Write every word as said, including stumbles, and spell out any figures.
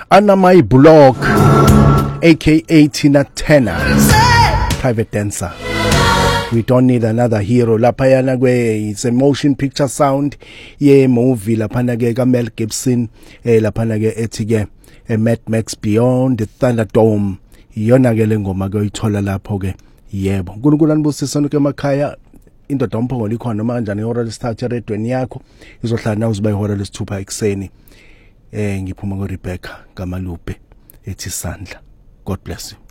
Anamai Block aka Tina Turner, private dancer. We don't need another hero. Lapayana kwe, it's a motion picture sound. Ye movie lapana ke ka Mel Gibson, eh lapana ke ethi ke Mad Max Beyond the Thunderdome. Iyona ke lengoma ke uyithola lapho ke. Yebo. uNkulunkulu anibusise sonke emakhaya. Indoda omphongolo likhona noma kanjani ihora lesithathu eredweni yakho. Izohlala nawe uziba ihora lesithupha ekseni. Eh ngiphuma ngo Rebecca Gamalube ethi Sandla. God bless you.